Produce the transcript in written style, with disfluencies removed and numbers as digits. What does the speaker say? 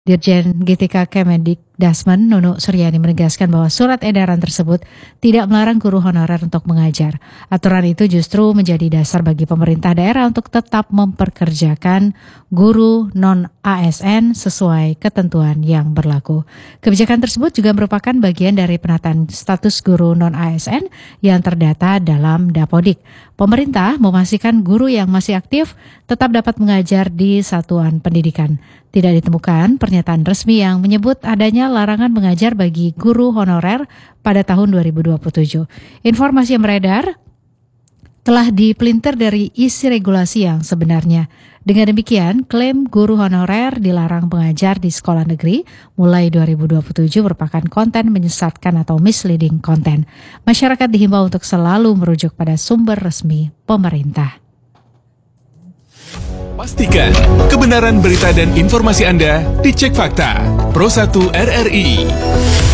Dirjen GTK Kemendikdasmen Nunuk Suryani menegaskan bahwa surat edaran tersebut tidak melarang guru honorer untuk mengajar. Aturan itu justru menjadi dasar bagi pemerintah daerah untuk tetap memperkerjakan guru non-ASN sesuai ketentuan yang berlaku. Kebijakan tersebut juga merupakan bagian dari penataan status guru non-ASN yang terdata dalam Dapodik. Pemerintah memastikan guru yang masih aktif tetap dapat mengajar di satuan pendidikan. Tidak ditemukan pernyataan resmi yang menyebut adanya larangan mengajar bagi guru honorer pada tahun 2027. Informasi yang beredar telah dipelintir dari isi regulasi yang sebenarnya. Dengan demikian, klaim guru honorer dilarang mengajar di sekolah negeri mulai 2027 merupakan konten menyesatkan atau misleading konten. Masyarakat dihimbau untuk selalu merujuk pada sumber resmi pemerintah. Pastikan kebenaran berita dan informasi Anda dicek fakta. Pro 1 RRI.